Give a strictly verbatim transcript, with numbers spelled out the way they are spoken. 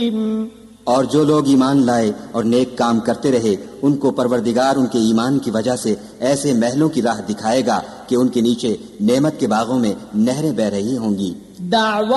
रब्बिहिम, और जो लोग ईमान लाए और नेक काम करते रहे उनको परवरदिगार उनके ईमान की वजह से ऐसे महलों की राह दिखाएगा कि उनके नीचे नेमत के बागों में नहरें बह रही होंगी।